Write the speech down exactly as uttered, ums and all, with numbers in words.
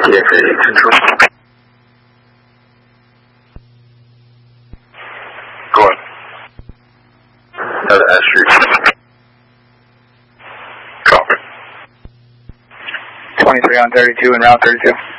Yeah, control. Go on. Another S Street. Copy. twenty-three on thirty-two and route thirty-two.